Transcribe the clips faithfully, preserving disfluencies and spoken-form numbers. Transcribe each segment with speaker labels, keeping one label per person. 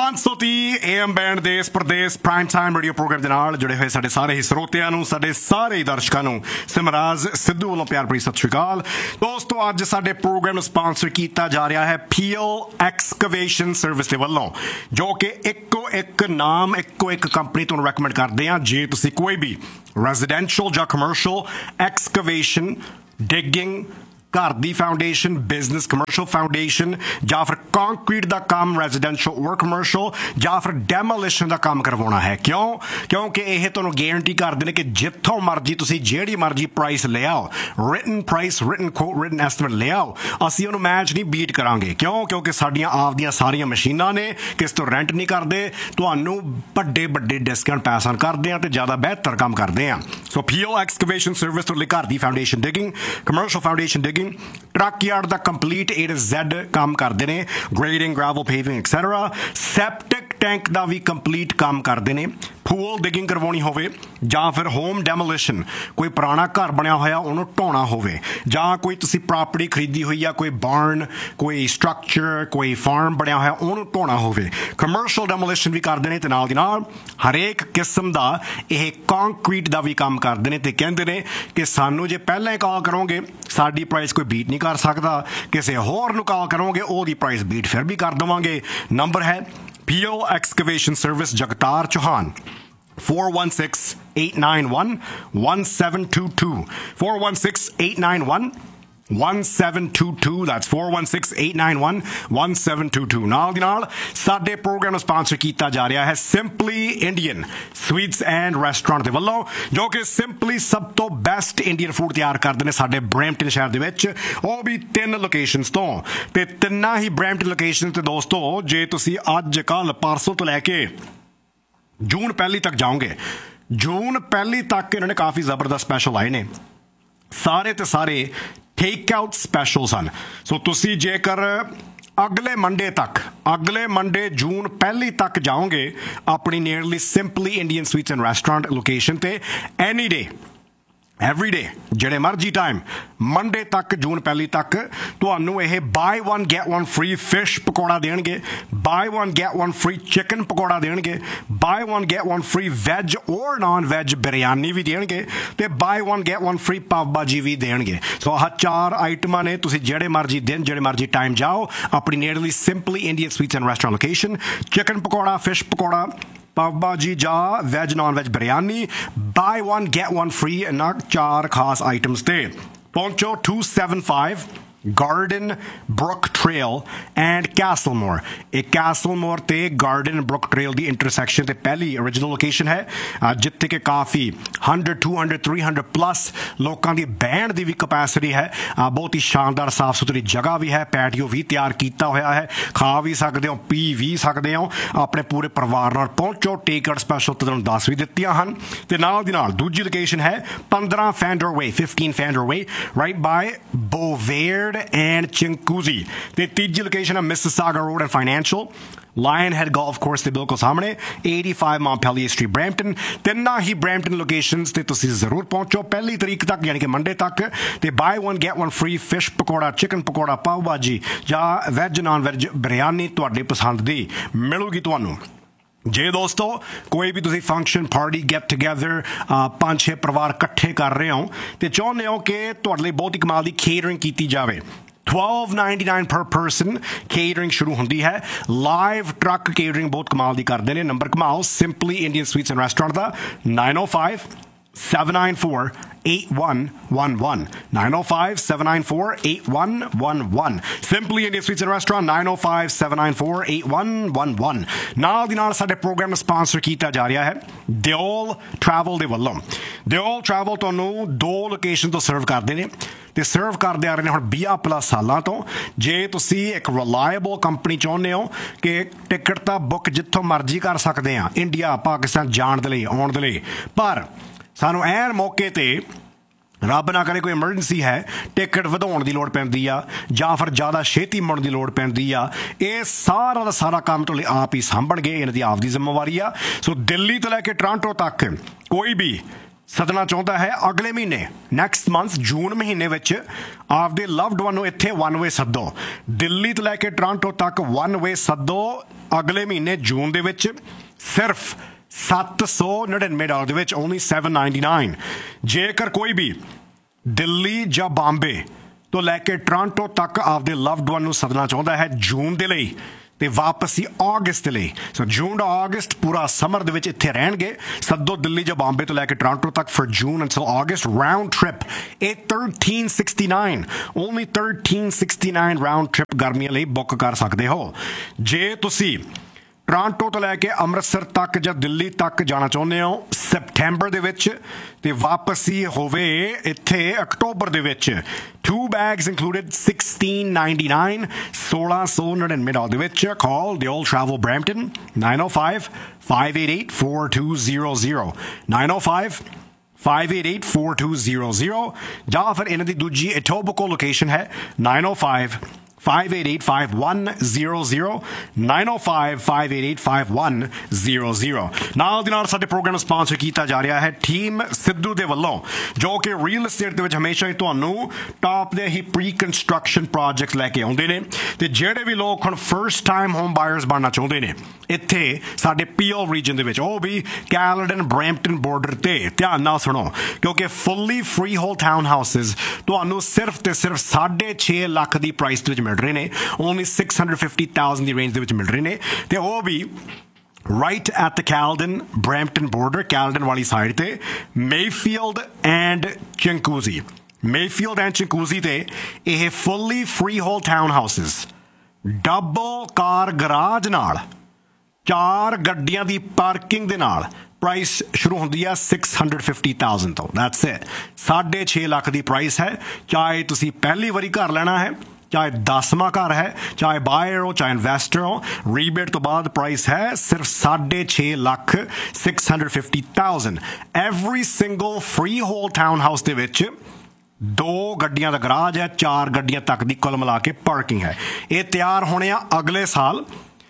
Speaker 1: पाँच सौ तीह ए एम बैंड देश प्रदेश प्राइम टाइम रेडियो प्रोग्राम ਦੇ ਨਾਲ ਜੁੜੇ ਹੋਏ ਸਾਡੇ ਸਾਰੇ ਹੀ ਸਰੋਤਿਆਂ ਨੂੰ ਸਾਡੇ ਸਾਰੇ ਹੀ ਦਰਸ਼ਕਾਂ ਨੂੰ ਸਿਮਰਾਜ ਸਿੱਧੂ ਵੱਲੋਂ ਪਿਆਰ ਭਰੀ ਸਤਿ ਸ਼੍ਰੀ ਅਕਾਲ। ਦੋਸਤੋ ਅੱਜ ਸਾਡੇ ਪ੍ਰੋਗਰਾਮ ਨੂੰ ਸਪਾਂਸਰ ਕੀਤਾ ਜਾ ਰਿਹਾ ਹੈ ਪੀਐਲ ਐਕਸਕੇਵੇਸ਼ਨ ਸਰਵਿਸ ਦੇ ਵੱਲੋਂ, ਜੋ ਕਿ ਇੱਕੋ ਇੱਕ ਨਾਮ ਇੱਕੋ ਇੱਕ ਕੰਪਨੀ ਤੁਹਾਨੂੰ ਰეკਮੈਂਡ ਕਰਦੇ ਹਾਂ ਜੇ ਤੁਸੀਂ ਕੋਈ ਵੀ ਰੈਜ਼ੀਡੈਂਸ਼ੀਅਲ ਜਾਂ ਕਮਰਸ਼ੀਅਲ ਐਕਸਕੇਵੇਸ਼ਨ ਡਿਗਿੰਗ घर की फाउंडेशन बिजनेस कमर्शियल फाउंडेशन या फिर कंक्रीट का काम रेजिडेंशियल और कमर्शियल या फिर डेमोलिशन का काम करवाना है। क्यों? क्योंकि यह तुहानूं गारंटी करते हैं कि जिथों मर्जी तुसीं जिहड़ी मर्जी प्राइस ले आओ, written price written coat written estimate ले आओ, असीं उहनूं मैच नहीं बीट करांगे। क्यों? क्योंकि साडियां आपदियां सारियां मशीनां ने, किस तो रेंट नहीं करते, तुहानूं वड्डे वड्डे डिस्काउंट पैसा करते हैं तो ज़्यादा बेहतर काम करते हैं। सो पीएल एक्सकवेशन सर्विस तुहाडे घर की foundation digging commercial foundation digging truck yard का कंप्लीट ए टू ज़ेड काम करते हैं, grading ग्रैवल paving etcetera, septic tank का भी कंप्लीट काम करते हैं। फूल डिगिंग करवानी होवे ਜਾਂ ਫਿਰ ਹੋਮ ਡੈਮੋਲਿਸ਼ਨ, ਕੋਈ ਪੁਰਾਣਾ ਘਰ ਬਣਿਆ ਹੋਇਆ ਉਹਨੂੰ ਢਾਉਣਾ ਹੋਵੇ, ਜਾਂ ਕੋਈ ਤੁਸੀਂ ਪ੍ਰਾਪਰਟੀ ਖਰੀਦੀ ਹੋਈ ਆ, ਕੋਈ ਬਾਰਨ ਕੋਈ ਸਟਰਕਚਰ ਕੋਈ ਫਾਰਮ ਬਣਿਆ ਹੋਇਆ ਉਹਨੂੰ ਢਾਉਣਾ ਹੋਵੇ, ਕਮਰਸ਼ੀਅਲ ਡੈਮੋਲਿਸ਼ਨ ਵੀ ਕਰਦੇ ਨੇ ਤੇ ਨਾਲ ਦੀ ਨਾਲ ਹਰੇਕ ਕਿਸਮ ਦਾ ਇਹ ਕੰਕਰੀਟ ਦਾ ਵੀ ਕੰਮ ਕਰਦੇ ਨੇ ਤੇ ਕਹਿੰਦੇ ਨੇ ਕਿ ਸਾਨੂੰ ਜੇ ਪਹਿਲਾਂ ਹੀ ਕਾਲ ਕਰੋਗੇ ਸਾਡੀ ਪ੍ਰਾਈਸ ਕੋਈ ਬੀਟ ਨਹੀਂ ਕਰ ਸਕਦਾ, ਕਿਸੇ ਹੋਰ ਨੂੰ ਕਾਲ ਕਰੋਗੇ ਉਹਦੀ ਪ੍ਰਾਈਸ ਬੀਟ ਫਿਰ ਵੀ ਕਰ ਦੇਵਾਂਗੇ। ਨੰਬਰ ਹੈ PL ਐਕਸਕੇਵੇਸ਼ਨ service Jagtar Chauhan four one six, eight nine one, one seven two two four one six, eight nine one, one seven two two that's four one six, eight nine one, one seven two two ਨਾਲ ਦੀ ਨਾਲ ਸਾਡੇ programme ਨੂੰ sponsor ਕੀਤਾ ਜਾ ਰਿਹਾ ਹੈ simply Indian sweets and restaurant ਦੇ ਵੱਲੋਂ, ਜੋ ਕਿ ਸਿੰਪਲੀ ਸਭ ਤੋਂ ਬੈਸਟ ਇੰਡੀਅਨ ਫੂਡ ਤਿਆਰ ਕਰਦੇ ਨੇ ਸਾਡੇ ਬਰੈਂਪਟਨ ਸ਼ਹਿਰ ਦੇ ਵਿੱਚ, ਉਹ ਵੀ ਤਿੰਨ ਲੋਕੇਸ਼ਨਸ ਤੋਂ ਤੇ ਤਿੰਨਾਂ ਹੀ ਬਰੈਂਪਟਨ ਲੋਕੇਸ਼ਨ ਤੇ। ਦੋਸਤੋ ਜੇ ਤੁਸੀਂ ਅੱਜ ਕੱਲ੍ਹ ਪਰਸੋਂ ਤੋਂ ਲੈ ਕੇ जून पहली तक जाओगे, जून पहली तक इन्होंने काफ़ी ज़बरदस्त स्पैशल आए ने, सारे ते सारे टेक आउट स्पैशल सन। सो तुसी जेकर अगले मंडे तक अगले मंडे जून पहली तक जाओगे अपनी nearly simply Indian sweets and restaurant location ते एनी डे एवरी डे ਜਿਹੜੇ ਮਰਜੀ ਟਾਈਮ ਮੰਡੇ ਤੱਕ ਜੂਨ ਪਹਿਲੀ ਤੱਕ ਤੁਹਾਨੂੰ ਇਹ ਬਾਈ one get one free fish pakora ਦੇਣਗੇ, ਬਾਈ one get one free chicken pakora ਦੇਣਗੇ, ਬਾਈ one get one free veg ਔਰ ਨਾਨ ਵੈਜ ਬਿਰਿਆਨੀ ਵੀ ਦੇਣਗੇ ਤੇ ਬਾਈ ਵਨ ਗੈਟ ਵਨ ਫ੍ਰੀ ਪਾਵ ਭਾਜੀ ਵੀ ਦੇਣਗੇ। ਸੋ ਆਹ ਚਾਰ ਆਈਟਮਾਂ ਨੇ, ਤੁਸੀਂ ਜਿਹੜੇ ਮਰਜੀ ਦਿਨ ਜਿਹੜੇ ਮਰਜੀ ਟਾਈਮ ਜਾਓ ਆਪਣੀ nearly simply Indian sweets and restaurant location, chicken pakora fish pakora पाव भाजी जा वैज non veg biryani by one get one free इन्ना चार खास आइटम्स ते पहुंचो to seven five garden book trail and कैसलमोर। एक कैसलमोर ते गार्डन ब्रुक ट्रेल दी इंटरसेक्शन ते पहली ओरिजिनल लोकेशन है जिथे कि काफ़ी hundred to hundred three hundred plus लोगों की बहन की भी कैपेसिटी है। बहुत ही शानदार साफ सुथरी जगह भी है, पैटियो भी तैयार किया होया है, खा भी सकते हो पी भी सकते हो अपने पूरे परिवार नाल। पहुंचो टेक आउट स्पैशल तो तुहानूं दस भी दित्तियां हन ते नाल दी नाल दूजी लोकेशन है पंद्रह fender way fifteen fender way right bye बोवेयर and चिंकूजी ते तीजी लोकेशन है Mississauga road and financial lion head golf course के बिल्कुल सामने पचासी मॉन्टपेलियर स्ट्रीट ब्रैम्पटन। तिन्ना ही ब्रैम्पटन लोकेशंस ते तुसीं जरूर पहुंचो पहली तरीक तक यानी कि मंडे तक ते by one get one free fish pakora chicken pakora पाव भाजी या वैज नॉन वैज बिरयानी तुहाडे पसंद दी मिलूगी तुहानूं। जे दोस्तों कोई भी तुसीं फंक्शन पार्टी गैट टुगेदर पांच छे परिवार इकट्ठे कर रहे हो तो चाहुंदे हो कि तुहाडे लई बहुत ही कमाल दी केटरिंग कीती जावे, twelve ninety-nine per person catering शुरू होंदी है। लाइव ट्रक केटरिंग बहुत कमाल दी करते हैं। Number घमाओ simply Indian sweets and restaurant का nine O five seven nine four eight one one one nine oh five seven nine four eight one one one Simply Indian Sweets and Restaurant nine oh five seven nine four eight one one one। ਨਾਲ ਦੀ ਨਾਲ ਸਾਡੇ programme ਨੂੰ sponsor ਕੀਤਾ ਜਾ ਰਿਹਾ ਹੈ Deol travel ਦੇ ਵੱਲੋਂ। ਦਿਓਲ ਟਰੈਵਲ ਤੁਹਾਨੂੰ ਦੋ ਲੋਕੇਸ਼ਨ ਤੋਂ ਸਰਵ ਕਰਦੇ ਨੇ ਤੇ ਸਰਵ ਕਰਦੇ ਆ ਰਹੇ ਨੇ ਹੁਣ ਵੀਹ ਪਲੱਸ ਸਾਲਾਂ ਤੋਂ। ਜੇ ਤੁਸੀਂ ਇੱਕ ਰਿਲਾਇਬਲ ਕੰਪਨੀ ਚਾਹੁੰਦੇ ਹੋ ਕਿ ਟਿਕਟ ਤਾਂ ਬੁੱਕ ਜਿੱਥੋਂ ਮਰਜ਼ੀ ਕਰ ਸਕਦੇ ਆ ਇੰਡੀਆ ਪਾਕਿਸਤਾਨ ਜਾਣ ਦੇ ਲਈ ਆਉਣ ਦੇ ਲਈ, ਪਰ ਸਾਨੂੰ ਐਨ ਮੌਕੇ ਤੇ ਰੱਬ ਨਾ ਕਰੇ ਕੋਈ ਐਮਰਜੈਂਸੀ ਹੈ ਟਿਕਟ ਵਧਾਉਣ ਦੀ ਲੋੜ ਪੈਂਦੀ ਆ ਜਾਂ ਫਿਰ ਜ਼ਿਆਦਾ ਛੇਤੀ ਮੁੜਨ ਦੀ ਲੋੜ ਪੈਂਦੀ ਆ, ਇਹ ਸਾਰਾ ਦਾ ਸਾਰਾ ਕੰਮ ਤੁਹਾਡੇ ਆਪ ਹੀ ਸਾਂਭਣਗੇ, ਇਹਨਾਂ ਦੀ ਆਪ ਦੀ ਜ਼ਿੰਮੇਵਾਰੀ ਆ। ਸੋ ਦਿੱਲੀ ਤੋਂ ਲੈ ਕੇ ਟੋਰਾਂਟੋ ਤੱਕ ਕੋਈ ਵੀ ਸੱਦਣਾ ਚਾਹੁੰਦਾ ਹੈ ਅਗਲੇ ਮਹੀਨੇ ਨੈਕਸਟ ਮੰਥ ਜੂਨ ਮਹੀਨੇ ਵਿੱਚ ਆਪਦੇ ਲਵਡ ਵਨ ਨੂੰ ਇੱਥੇ ਵਨ ਵੇ ਸੱਦੋ। ਦਿੱਲੀ ਤੋਂ ਲੈ ਕੇ ਟੋਰਾਂਟੋ ਤੱਕ ਵਨ ਵੇ ਸੱਦੋ ਅਗਲੇ ਮਹੀਨੇ ਜੂਨ ਦੇ ਵਿੱਚ ਸਿਰਫ ਸੱਤ ਸੌ ਨੜਿਨਵੇਂ ਡਾਲਰ ਦੇ ਵਿੱਚ, ਓਨਲੀ ਸੈਵਨ ਨਾਈਨਟੀ ਨਾਈਨ। ਜੇਕਰ ਕੋਈ ਵੀ ਦਿੱਲੀ ਜਾਂ ਬੰਬੇ ਤੋਂ ਲੈ ਕੇ ਟੋਰਾਂਟੋ ਤੱਕ ਆਪਦੇ ਲਵਡ ਵਨ ਨੂੰ ਸੱਦਣਾ ਚਾਹੁੰਦਾ ਹੈ ਜੂਨ ਦੇ ਲਈ ਤੇ ਵਾਪਸੀ ਅਗਸਤ ਦੇ ਲਈ, ਸੋ ਜੂਨ ਦਾ ਅਗਸਤ ਪੂਰਾ ਸਮਰ ਦੇ ਵਿੱਚ ਇੱਥੇ ਰਹਿਣਗੇ, ਸੱਦੋ ਦਿੱਲੀ ਜਾਂ ਬੰਬੇ ਤੋਂ ਲੈ ਕੇ ਟੋਰਾਂਟੋ ਤੱਕ for June until August round trip ਇਹ thirteen sixty nine, only thirteen sixty nine round trip ਗਰਮੀਆਂ ਲਈ ਬੁੱਕ ਕਰ ਸਕਦੇ ਹੋ। ਜੇ ਤੁਸੀਂ ਟੋਰਾਂਟੋ ਤੋਂ ਲੈ ਕੇ ਅੰਮ੍ਰਿਤਸਰ ਤੱਕ ਜਾਂ ਦਿੱਲੀ ਤੱਕ ਜਾਣਾ ਚਾਹੁੰਦੇ ਹੋ ਸੈਪਟੈਂਬਰ ਦੇ ਵਿੱਚ ਤੇ ਵਾਪਸੀ ਹੋਵੇ ਇੱਥੇ ਅਕਤੂਬਰ ਦੇ ਵਿੱਚ, to bags included sixteen ninety nine, ਸੋਲਾਂ ਸੌ ਨੜਿਨਵੇਂ ਡਾਲਰ ਦੇ ਵਿੱਚ। ਕਾਲ the old travel Brampton nine oh five, five eight eight, four two zero zero nine oh five, five eight eight, four two zero zero ਜਾਂ ਫਿਰ ਇਹਨਾਂ ਦੀ ਦੂਜੀ Etobicoke location ਹੈ nine oh five, five eight eight, five one zero zero nine oh five, five eight eight, five one zero zero। ਨਾਲ ਦੀ ਨਾਲ ਸਾਡੇ programme ਨੂੰ sponsor ਕੀਤਾ ਜਾ ਰਿਹਾ ਹੈ ਟੀਮ ਸਿੱਧੂ ਦੇ ਵੱਲੋਂ, ਜੋ ਕਿ ਰੀਅਲ ਏਸਟੇਟ ਦੇ ਵਿੱਚ ਹਮੇਸ਼ਾ ਹੀ ਤੁਹਾਨੂੰ ਟਾਪ ਦੇ ਹੀ ਪ੍ਰੀ ਕੰਸਟਰਕਸ਼ਨ ਪ੍ਰੋਜੈਕਟ ਲੈ ਕੇ ਆਉਂਦੇ ਨੇ। ਤੇ ਜਿਹੜੇ ਵੀ ਲੋਕ ਹੁਣ ਫਰਸਟ ਟਾਈਮ ਹੋਮ ਬਾਇਰਸ ਬਣਨਾ ਚਾਹੁੰਦੇ ਨੇ ਇੱਥੇ ਸਾਡੇ ਪੀਓ ਰੀਜਨ ਦੇ ਵਿੱਚ, ਉਹ ਵੀ ਕੈਲਡਨ ਬ੍ਰੈਂਪਟਨ ਬਾਰਡਰ ਤੇ, ਧਿਆਨ ਨਾਲ ਸੁਣੋ ਕਿਉਂਕਿ ਫੁੱਲੀ ਫ੍ਰੀ ਹੋਲ ਟਾਊਨ ਹਾਊਸਿਸ ਤੁਹਾਨੂੰ ਸਿਰਫ ਤੇ ਸਿਰਫ ਸਾਢੇ ਛੇ ਲੱਖ ਦੀ ਪ੍ਰਾਈਸ ਦੇ ਵਿੱਚ ਮਿਲ ਰਹੇ ਨੇ, only six hundred fifty thousand ਦੀ ਰੇਂਜ ਦੇ ਵਿੱਚ ਮਿਲ ਰਹੇ ਨੇ ਤੇ ਉਹ ਵੀ right at the Caledon Brampton border, Caledon ਵਾਲੀ ਸਾਈਡ ਤੇ Mayfield and Chinguacousy, Mayfield and Chinguacousy ਤੇ ਇਹ fully freehold townhouses ਡਬਲ ਕਾਰ ਗਰਾਜ ਨਾਲ, ਚਾਰ ਗੱਡੀਆਂ ਦੀ ਪਾਰਕਿੰਗ ਦੇ ਨਾਲ ਪ੍ਰਾਈਸ ਸ਼ੁਰੂ ਹੁੰਦੀ ਆ ਸਿਕਸ ਹੰਡਰਡ ਫਿਫਟੀ ਥਾਊਜ਼ੈਂਡ ਤੋਂ। ਦੈਟਸ ਇਟ, ਸਾਢੇ ਛੇ ਲੱਖ ਦੀ ਪ੍ਰਾਈਸ ਹੈ। ਚਾਹੇ ਤੁਸੀਂ ਪਹਿਲੀ ਵਾਰੀ ਘਰ ਲੈਣਾ ਹੈ, ਚਾਹੇ ਦਸਵਾਂ ਘਰ ਹੈ, ਚਾਹੇ ਬਾਇਰ ਹੋ ਚਾਹੇ ਇਨਵੈਸਟਰ ਹੋ, ਰੀਬੇਟ ਤੋਂ ਬਾਅਦ ਪ੍ਰਾਈਸ ਹੈ ਸਿਰਫ ਸਾਢੇ ਛੇ lakh, six hundred fifty thousand. Every single free hole town house ਦੇ ਵਿੱਚ ਦੋ ਗੱਡੀਆਂ ਦਾ ਗਰਾਜ ਹੈ, ਚਾਰ ਗੱਡੀਆਂ ਤੱਕ ਦੀ ਕੁੱਲ ਮਿਲਾ ਕੇ ਪਾਰਕਿੰਗ ਹੈ। ਇਹ ਤਿਆਰ ਹੋਣੇ ਆ ਅਗਲੇ ਸਾਲ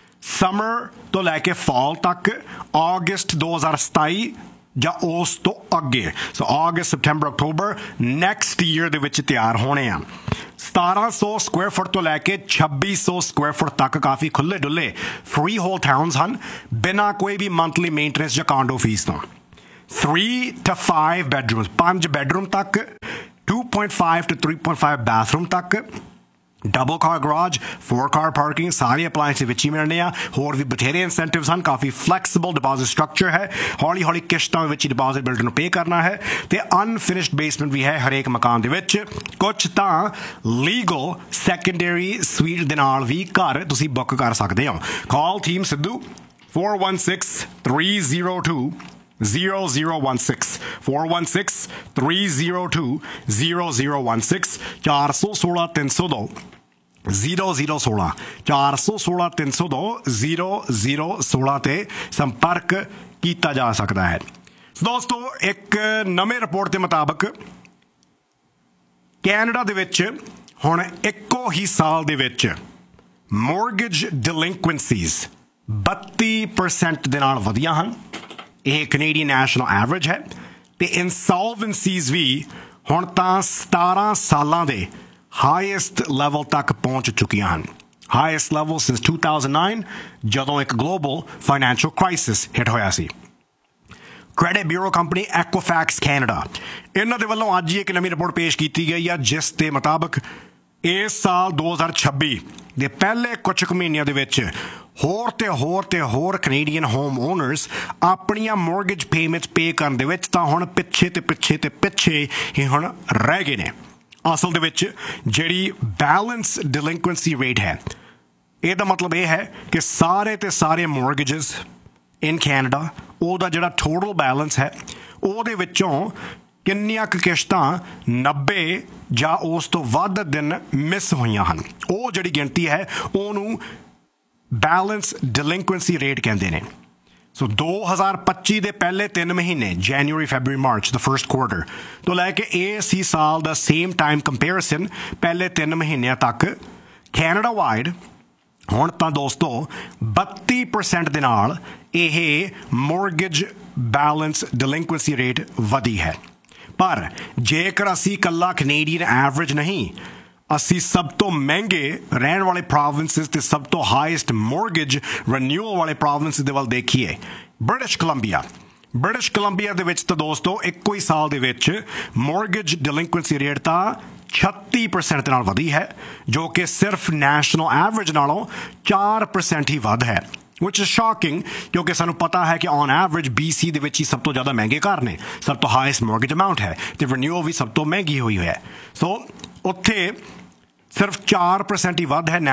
Speaker 1: ਸਮਰ ਤੋਂ ਲੈ ਕੇ ਫਾਲ ਤੱਕ, ਅਗਸਤ ਦੋ ਹਜ਼ਾਰ ਸਤਾਈ ਜਾਂ ਉਸ ਤੋਂ ਅੱਗੇ, ਸੋ ਅਗਸਤ ਸਪਟੈਂਬਰ ਅਕਤੂਬਰ ਨੈਕਸਟ ਈਅਰ ਦੇ ਵਿੱਚ ਤਿਆਰ ਹੋਣੇ ਆ। ਸਤਾਰਾਂ ਸੌ ਸਕੁਆਇਰ ਫੁੱਟ ਤੋਂ ਲੈ ਕੇ ਛੱਬੀ ਸੌ ਸਕੁਆਇਰ ਫੁੱਟ ਤੱਕ ਕਾਫੀ ਖੁੱਲੇ ਡੁੱਲੇ ਫ੍ਰੀ ਹੋਲ ਟਾਊਨਸ ਹਨ, ਬਿਨਾਂ ਕੋਈ ਵੀ ਮੰਥਲੀ ਮੇਨਟੇਨੈਂਸ ਜਾਂ ਕਾਂਡੋ ਫੀਸ ਤੋਂ। ਥ੍ਰੀ ਟੂ ਫਾਈਵ ਬੈਡਰੂਮਸ, ਪੰਜ ਬੈਡਰੂਮ ਤੱਕ, to point five two three point five bathroom ਤੱਕ, ਡਬਲ ਕਾਰ ਗਰਾਜ, ਫੋਰ ਕਾਰ ਪਾਰਕਿੰਗ, ਸਾਰੇ ਅਪਲਾਇੰਸ ਵਿੱਚ ਹੀ ਮਿਲਣੇ ਆ। ਹੋਰ ਵੀ ਬਥੇਰੇ ਇਨਸੈਂਟਿਵਸ ਹਨ, ਕਾਫੀ ਫਲੈਕਸੀਬਲ ਡਿਪੋਜ਼ਿਟ ਸਟਰਕਚਰ ਹੈ, ਹੌਲੀ ਹੌਲੀ ਕਿਸ਼ਤਾਂ ਵਿੱਚ ਹੀ ਡਿਪੋਜ਼ਿਟ ਬਿਲਡਰ ਨੂੰ ਪੇ ਕਰਨਾ ਹੈ ਤੇ ਅਨਫਿਨਿਸ਼ਡ ਬੇਸਮੈਂਟ ਵੀ ਹੈ ਹਰੇਕ ਮਕਾਨ ਦੇ ਵਿੱਚ। ਕੁਝ ਤਾਂ ਲੀਗਲ ਸੈਕੰਡਰੀ ਸਵੀਟ ਦੇ ਨਾਲ ਵੀ ਘਰ ਤੁਸੀਂ ਬੁੱਕ ਕਰ ਸਕਦੇ ਹੋ। ਕਾਲ team Sidhu four one six, three zero two, zero zero one six, four one six, three zero two, zero zero one six, ਚਾਰ ਸੌ ਸੋਲਾਂ ਤਿੰਨ ਸੌ ਦੋ ਜ਼ੀਰੋ ਜ਼ੀਰੋ ਸੋਲਾਂ, ਚਾਰ ਸੌ ਸੋਲਾਂ ਤਿੰਨ ਸੌ ਦੋ ਜ਼ੀਰੋ ਜ਼ੀਰੋ ਸੋਲਾਂ ਤੇ ਸੰਪਰਕ ਕੀਤਾ ਜਾ ਸਕਦਾ ਹੈ। ਦੋਸਤੋ, ਇੱਕ ਨਵੇਂ ਰਿਪੋਰਟ ਦੇ ਮੁਤਾਬਕ ਕੈਨੇਡਾ ਦੇ ਵਿੱਚ ਹੁਣ ਇੱਕੋ ਹੀ ਸਾਲ ਦੇ ਵਿੱਚ ਮੋਰਗੇਜ ਡਿਲਿੰਕੁਐਂਸੀਜ਼ ਬੱਤੀ ਪਰਸੈਂਟ ਦੇ ਨਾਲ ਵਧੀਆਂ ਹਨ। ਇਹ ਕੈਨੇਡੀਅਨ ਨੈਸ਼ਨਲ ਐਵਰੇਜ ਹੈ ਤੇ ਇਨਸੋਲਵੈਂਸੀਜ਼ ਵੀ ਹੁਣ ਤਾਂ ਸਤਾਰਾਂ ਸਾਲਾਂ ਦੇ ਹਾਈਐਸਟ ਲੈਵਲ ਤੱਕ ਪਹੁੰਚ ਚੁੱਕੀਆਂ ਹਨ। Highest level since two thousand nine, ਜਦੋਂ ਇੱਕ ਗਲੋਬਲ ਫਾਈਨੈਂਸ਼ੀਅਲ ਕ੍ਰਾਈਸਿਸ ਹਿੱਟ ਹੋਇਆ ਸੀ। ਕ੍ਰੈਡਿਟ ਬਿਊਰੋ ਕੰਪਨੀ ਐਕੋਫੈਕਸ ਕੈਨੇਡਾ, ਇਹਨਾਂ ਦੇ ਵੱਲੋਂ ਅੱਜ ਹੀ ਇੱਕ ਨਵੀਂ ਰਿਪੋਰਟ ਪੇਸ਼ ਕੀਤੀ ਗਈ ਆ, ਜਿਸ ਦੇ ਮੁਤਾਬਕ ਇਸ ਸਾਲ ਦੋ ਹਜ਼ਾਰ ਛੱਬੀ ਦੇ ਪਹਿਲੇ ਕੁਝ ਕੁ ਮਹੀਨਿਆਂ ਦੇ ਵਿੱਚ ਹੋਰ ਤੇ ਹੋਰ ਤੇ ਹੋਰ ਕੈਨੇਡੀਅਨ ਹੋਮ ਓਨਰਸ ਆਪਣੀਆਂ ਮੋਰਗੇਜ ਪੇਮੈਂਟਸ ਪੇ ਕਰਨ ਦੇ ਵਿੱਚ ਤਾਂ ਹੁਣ ਪਿੱਛੇ ਤੇ ਪਿੱਛੇ ਤੇ ਪਿੱਛੇ ਹੀ ਹੁਣ ਰਹਿ ਗਏ ਨੇ। ਅਸਲ ਦੇ ਵਿੱਚ ਜਿਹੜੀ ਬੈਲੈਂਸ ਡਿਲਿੰਕੁਐਂਸੀ ਰੇਟ ਹੈ, ਇਹਦਾ ਮਤਲਬ ਇਹ ਹੈ ਕਿ ਸਾਰੇ ਤੇ ਸਾਰੇ ਮੋਰਗੇਜਸ ਇਨ ਕੈਨੇਡਾ, ਉਹਦਾ ਜਿਹੜਾ ਟੋਟਲ ਬੈਲੈਂਸ ਹੈ ਉਹਦੇ ਵਿੱਚੋਂ ਕਿੰਨੀਆਂ ਕੁ ਕਿਸ਼ਤਾਂ ਨੱਬੇ ਜਾਂ ਉਸ ਤੋਂ ਵੱਧ ਦਿਨ ਮਿਸ ਹੋਈਆਂ ਹਨ, ਉਹ ਜਿਹੜੀ ਗਿਣਤੀ ਹੈ ਉਹਨੂੰ ਬੈਲੈਂਸ ਡਿਲਿੰਕੁਐਂਸੀ ਰੇਟ ਕਹਿੰਦੇ ਨੇ। ਸੋ ਦੋ ਹਜ਼ਾਰ ਪੱਚੀ ਦੇ ਪਹਿਲੇ ਤਿੰਨ ਮਹੀਨੇ, ਜਨਵਰੀ ਫੈਬਰੂਰੀ ਮਾਰਚ, ਦਾ ਫਰਸਟ ਕੁਆਰਟਰ ਤੋਂ ਲੈ ਕੇ ਇਸ ਹੀ ਸਾਲ ਦਾ ਸੇਮ ਟਾਈਮ ਕੰਪੈਰੀਜ਼ਨ ਪਹਿਲੇ ਤਿੰਨ ਮਹੀਨਿਆਂ ਤੱਕ ਕੈਨੇਡਾ ਵਾਈਡ ਹੁਣ ਤਾਂ ਦੋਸਤੋ ਬੱਤੀ ਪਰਸੈਂਟ ਦੇ ਨਾਲ ਇਹ ਮੋਰਗੇਜ ਬੈਲੈਂਸ ਡਿਲਿੰਕੁਐਂਸੀ ਰੇਟ ਵਧੀ ਹੈ। ਪਰ ਜੇਕਰ ਅਸੀਂ ਇਕੱਲਾ ਕੈਨੇਡੀਅਨ ਐਵਰੇਜ ਨਹੀਂ, ਅਸੀਂ ਸਭ ਤੋਂ ਮਹਿੰਗੇ ਰਹਿਣ ਵਾਲੇ ਪ੍ਰੋਵਿੰਸਿਸ ਤੇ ਸਭ ਤੋਂ ਹਾਈਐਸਟ ਮੋਰਗੇਜ ਰੀਨਿਊਅਲ ਵਾਲੇ ਪ੍ਰੋਵਿੰਸਿਸ ਦੇ ਵੱਲ ਦੇਖੀਏ, ਬ੍ਰਿਟਿਸ਼ ਕੋਲੰਬੀਆ ਬ੍ਰਿਟਿਸ਼ ਕੋਲੰਬੀਆ ਦੇ ਵਿੱਚ ਤਾਂ ਦੋਸਤੋ ਇੱਕੋ ਹੀ ਸਾਲ ਦੇ ਵਿੱਚ ਮੋਰਗੇਜ ਡਿਲਿੰਕੁਐਂਸੀ ਰੇਟ ਤਾਂ ਛੱਤੀ ਪਰਸੈਂਟ ਦੇ ਨਾਲ ਵਧੀ ਹੈ, ਜੋ ਕਿ ਸਿਰਫ ਨੈਸ਼ਨਲ ਐਵਰੇਜ ਨਾਲੋਂ ਚਾਰ ਪਰਸੈਂਟ ਹੀ ਵੱਧ ਹੈ, which is shocking ਕਿਉਂਕਿ ਸਾਨੂੰ ਪਤਾ ਹੈ ਕਿ ਔਨ ਐਵਰੇਜ ਬੀ ਸੀ ਦੇ ਵਿੱਚ ਹੀ ਸਭ ਤੋਂ ਜ਼ਿਆਦਾ ਮਹਿੰਗੇ ਘਰ ਨੇ, ਸਭ ਤੋਂ ਹਾਈਐਸਟ ਮੋਰਗੇਜ ਅਮਾਊਂਟ ਹੈ ਅਤੇ ਰੀਨਿਊਅਲ ਵੀ ਸਭ ਤੋਂ ਮਹਿੰਗੀ ਹੋਈ ਹੋਈ ਹੈ। ਸੋ ਉੱਥੇ ਸਿਰਫ ਚਾਰ ਪਰਸੈਂਟ ਹੀ ਵੱਧ ਹੈ